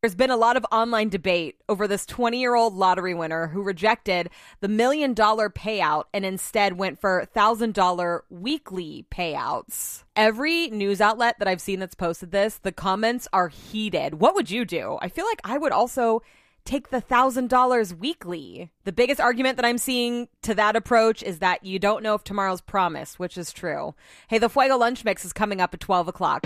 There's been a lot of online debate over this 20-year-old lottery winner who rejected the $1 million payout and instead went for $1,000 weekly payouts. Every news outlet that I've seen that's posted this, the comments are heated. What would you do? I feel like I would also take the $1,000 weekly. The biggest argument that I'm seeing to that approach is that you don't know if tomorrow's promised, which is true. Hey, the Fuego Lunch Mix is coming up at 12 o'clock.